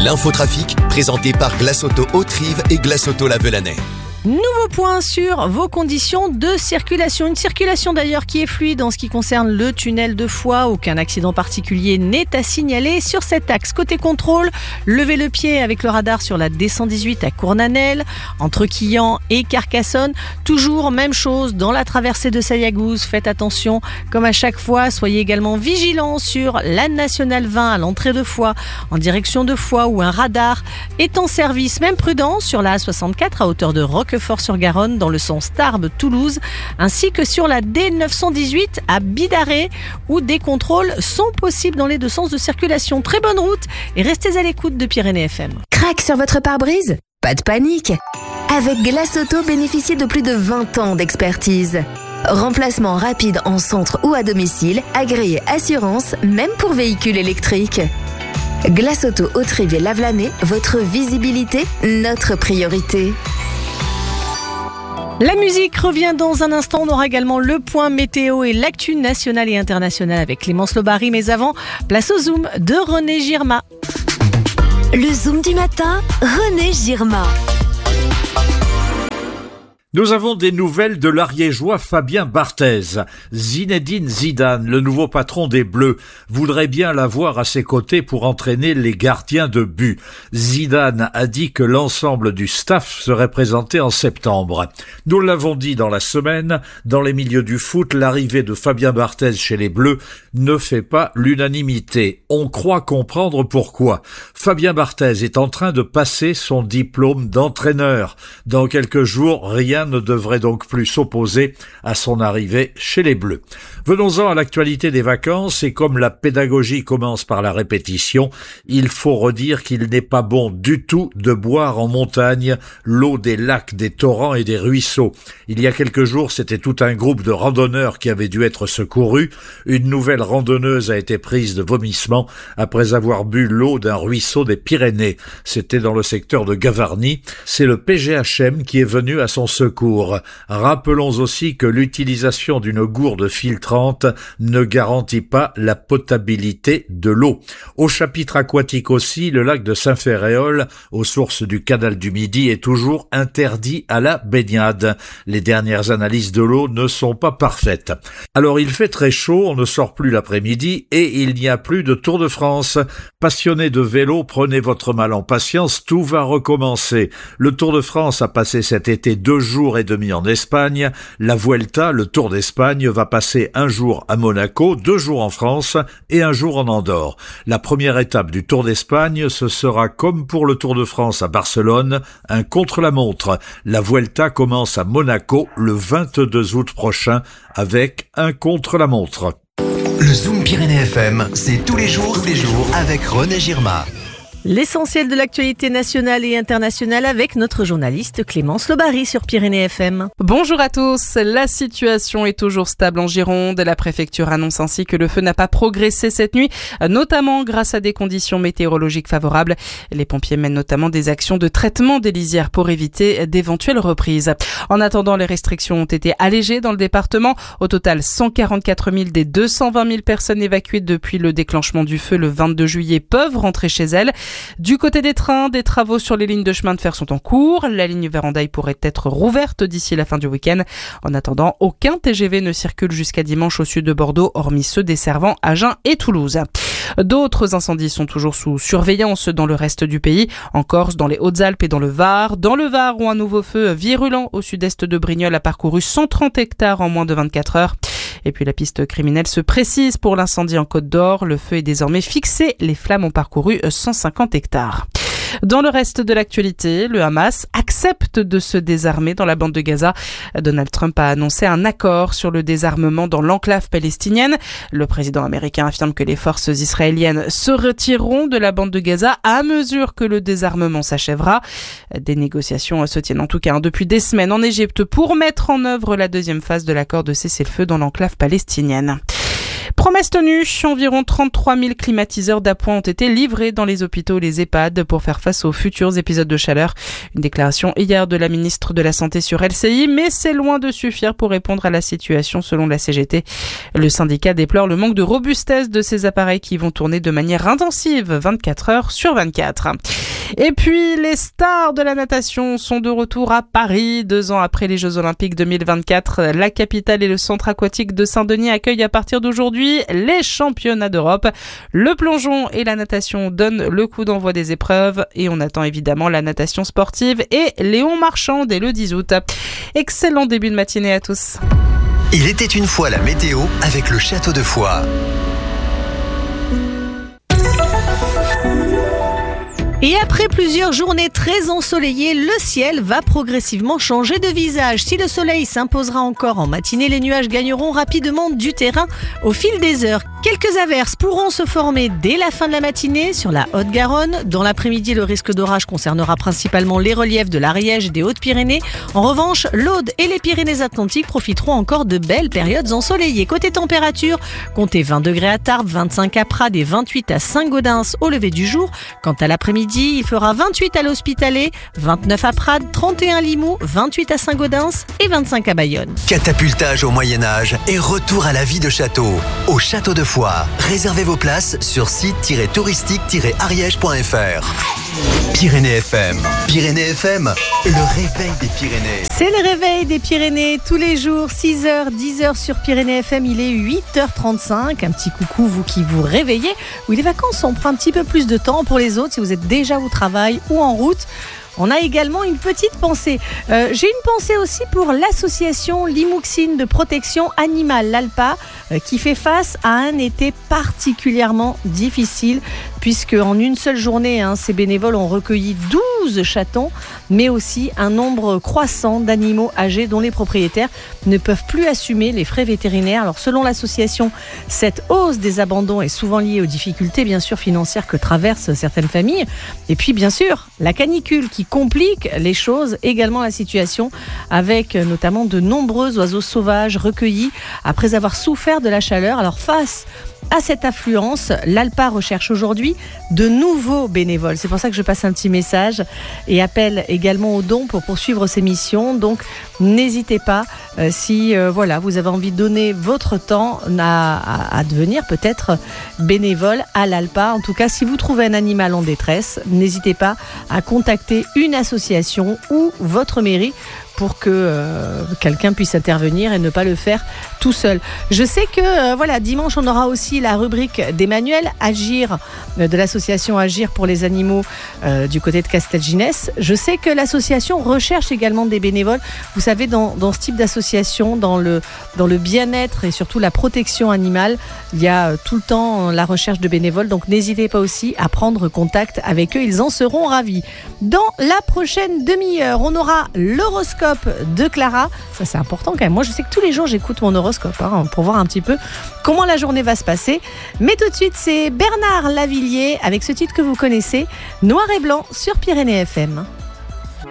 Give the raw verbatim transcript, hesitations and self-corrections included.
L'infotrafic, présenté par Glace Auto Haute-Rive et Glace Auto La Velanais. Nouveau point sur vos conditions de circulation. Une circulation d'ailleurs qui est fluide en ce qui concerne le tunnel de Foix. Aucun accident particulier n'est à signaler sur cet axe. Côté contrôle, levez le pied avec le radar sur la D cent dix-huit à Cournanel, entre Quillan et Carcassonne. Toujours même chose dans la traversée de Sayagouz. Faites attention comme à chaque fois. Soyez également vigilants sur la Nationale vingt à l'entrée de Foix en direction de Foix où un radar est en service. Même prudent sur la A soixante-quatre à hauteur de Roquefort sur Garonne dans le sens Tarbes-Toulouse, ainsi que sur la D neuf cent dix-huit à Bidarré où des contrôles sont possibles dans les deux sens de circulation. Très bonne route et restez à l'écoute de Pyrénées F M. Crac sur votre pare-brise ? Pas de panique. Avec Glace Auto, bénéficiez de plus de vingt ans d'expertise. Remplacement rapide en centre ou à domicile, agréé assurance, même pour véhicules électriques. Glace Auto Haute-Rive et La Velanais, votre visibilité, notre priorité. La musique revient dans un instant. On aura également le point météo et l'actu nationale et internationale avec Clémence Lobary. Mais avant, place au Zoom de René Girma. Le Zoom du matin, René Girma. Nous avons des nouvelles de l'Ariégeois Fabien Barthez. Zinedine Zidane, le nouveau patron des Bleus, voudrait bien l'avoir à ses côtés pour entraîner les gardiens de but. Zidane a dit que l'ensemble du staff serait présenté en septembre. Nous l'avons dit dans la semaine, dans les milieux du foot, l'arrivée de Fabien Barthez chez les Bleus ne fait pas l'unanimité. On croit comprendre pourquoi. Fabien Barthez est en train de passer son diplôme d'entraîneur. Dans quelques jours, rien ne devrait donc plus s'opposer à son arrivée chez les Bleus. Venons-en à l'actualité des vacances et comme la pédagogie commence par la répétition, il faut redire qu'il n'est pas bon du tout de boire en montagne l'eau des lacs, des torrents et des ruisseaux. Il y a quelques jours, c'était tout un groupe de randonneurs qui avait dû être secouru. Une nouvelle randonneuse a été prise de vomissement après avoir bu l'eau d'un ruisseau des Pyrénées. C'était dans le secteur de Gavarnie. C'est le P G H M qui est venu à son secours. Rappelons aussi que l'utilisation d'une gourde filtrante ne garantit pas la potabilité de l'eau. Au chapitre aquatique aussi, le lac de Saint-Ferréol, aux sources du canal du Midi, est toujours interdit à la baignade. Les dernières analyses de l'eau ne sont pas parfaites. Alors il fait très chaud, on ne sort plus l'après-midi et il n'y a plus de Tour de France. Passionnés de vélo, prenez votre mal en patience, tout va recommencer. Le Tour de France a passé cet été deux jours et demi en Espagne. La Vuelta, le Tour d'Espagne, va passer un jour à Monaco, deux jours en France et un jour en Andorre. La première étape du Tour d'Espagne, ce sera comme pour le Tour de France à Barcelone, un contre-la-montre. La Vuelta commence à Monaco le vingt-deux août prochain avec un contre-la-montre. Le Zoom Pyrénées F M, c'est tous les jours, tous les jours avec René Girma. L'essentiel de l'actualité nationale et internationale avec notre journaliste Clémence Lobary sur Pyrénées F M. Bonjour à tous. La situation est toujours stable en Gironde. La préfecture annonce ainsi que le feu n'a pas progressé cette nuit, notamment grâce à des conditions météorologiques favorables. Les pompiers mènent notamment des actions de traitement des lisières pour éviter d'éventuelles reprises. En attendant, les restrictions ont été allégées dans le département. Au total, cent quarante-quatre mille des deux cent vingt mille personnes évacuées depuis le déclenchement du feu le vingt-deux juillet peuvent rentrer chez elles. Du côté des trains, des travaux sur les lignes de chemin de fer sont en cours. La ligne Verandaille pourrait être rouverte d'ici la fin du week-end. En attendant, aucun T G V ne circule jusqu'à dimanche au sud de Bordeaux, hormis ceux desservant Agen et Toulouse. D'autres incendies sont toujours sous surveillance dans le reste du pays. En Corse, dans les Hautes-Alpes et dans le Var. Dans le Var, où un nouveau feu virulent au sud-est de Brignoles a parcouru cent trente hectares en moins de vingt-quatre heures. Et puis la piste criminelle se précise pour l'incendie en Côte d'Or. Le feu est désormais fixé. Les flammes ont parcouru cent cinquante hectares. Dans le reste de l'actualité, le Hamas accepte de se désarmer dans la bande de Gaza. Donald Trump a annoncé un accord sur le désarmement dans l'enclave palestinienne. Le président américain affirme que les forces israéliennes se retireront de la bande de Gaza à mesure que le désarmement s'achèvera. Des négociations se tiennent en tout cas depuis des semaines en Égypte pour mettre en œuvre la deuxième phase de l'accord de cessez-le-feu dans l'enclave palestinienne. Promesse tenue, environ trente-trois mille climatiseurs d'appoint ont été livrés dans les hôpitaux et les EHPAD pour faire face aux futurs épisodes de chaleur. Une déclaration hier de la ministre de la Santé sur L C I, mais c'est loin de suffire pour répondre à la situation selon la C G T. Le syndicat déplore le manque de robustesse de ces appareils qui vont tourner de manière intensive vingt-quatre heures sur vingt-quatre. Et puis, les stars de la natation sont de retour à Paris. Deux ans après les Jeux Olympiques deux mille vingt-quatre, la capitale et le centre aquatique de Saint-Denis accueillent à partir d'aujourd'hui les championnats d'Europe. Le plongeon et la natation donnent le coup d'envoi des épreuves et on attend évidemment la natation sportive et Léon Marchand dès le dix août. Excellent début de matinée à tous. Il était une fois la météo avec le Château de Foix. Et après plusieurs journées très ensoleillées, le ciel va progressivement changer de visage. Si le soleil s'imposera encore en matinée, les nuages gagneront rapidement du terrain au fil des heures. Quelques averses pourront se former dès la fin de la matinée sur la Haute-Garonne. Dans l'après-midi, le risque d'orage concernera principalement les reliefs de l'Ariège et des Hautes-Pyrénées. En revanche, l'Aude et les Pyrénées-Atlantiques profiteront encore de belles périodes ensoleillées. Côté température, comptez vingt degrés à Tarbes, vingt-cinq à Prades et vingt-huit à Saint-Gaudens au lever du jour. Quant à l'après-midi, il fera vingt-huit à l'Hospitalet, vingt-neuf à Prades, trente et un à Limoux, vingt-huit à Saint-Gaudens et vingt-cinq à Bayonne. Catapultage au Moyen-Âge et retour à la vie de château. Au Château de Foix, réservez vos places sur site tiret touristique tiret ariège point f r. Pyrénées F M. Pyrénées F M, le réveil des Pyrénées. C'est le réveil des Pyrénées tous les jours, six heures, dix heures sur Pyrénées F M, il est huit heures trente-cinq. Un petit coucou, vous qui vous réveillez. Oui, les vacances, on prend un petit peu plus de temps pour les autres si vous êtes déjà au travail ou en route. On a également une petite pensée. Euh, j'ai une pensée aussi pour l'association Limouxine de protection animale, l'A L P A, euh, qui fait face à un été particulièrement difficile, puisque en une seule journée, hein, ces bénévoles ont recueilli douze chatons, mais aussi un nombre croissant d'animaux âgés dont les propriétaires ne peuvent plus assumer les frais vétérinaires. Alors selon l'association, cette hausse des abandons est souvent liée aux difficultés bien sûr financières que traversent certaines familles. Et puis bien sûr, la canicule qui complique les choses, également la situation avec notamment de nombreux oiseaux sauvages recueillis après avoir souffert de la chaleur. Alors face à cette affluence, l'A L P A recherche aujourd'hui de nouveaux bénévoles. C'est pour ça que je passe un petit message et appelle également aux dons pour poursuivre ces missions. Donc n'hésitez pas euh, si euh, voilà, vous avez envie de donner votre temps à, à, à devenir peut-être bénévole à l'A L P A. En tout cas, si vous trouvez un animal en détresse, n'hésitez pas à contacter une association ou votre mairie pour que euh, quelqu'un puisse intervenir et ne pas le faire tout seul. Je sais que euh, voilà, dimanche, on aura aussi la rubrique d'Emmanuel Agir, euh, de l'association Agir pour les animaux euh, du côté de Castelginès. Je sais que l'association recherche également des bénévoles. Vous savez, dans, dans ce type d'association, dans le, dans le bien-être et surtout la protection animale, il y a euh, tout le temps la recherche de bénévoles. Donc n'hésitez pas aussi à prendre contact avec eux. Ils en seront ravis. Dans la prochaine demi-heure, on aura l'horoscope de Clara. Ça, c'est important quand même. Moi, je sais que tous les jours, j'écoute mon horoscope hein, pour voir un petit peu comment la journée va se passer. Mais tout de suite, c'est Bernard Lavillier avec ce titre que vous connaissez, Noir et Blanc sur Pyrénées F M.